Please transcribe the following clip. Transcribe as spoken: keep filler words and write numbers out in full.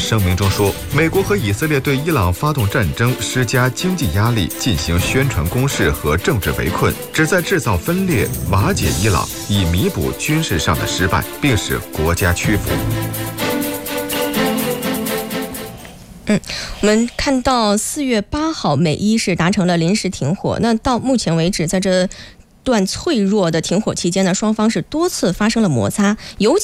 声明中说，美国和以色列对伊朗发动战争，施加经济压力，进行宣传攻势和政治围困，旨在制造分裂，瓦解伊朗，以弥补军事上的失败，并使国家屈服。 嗯，我们看到四月八号，美伊是达成了临时停火。那到目前为止，在这段脆弱的停火期间呢，双方是多次发生了摩擦，尤其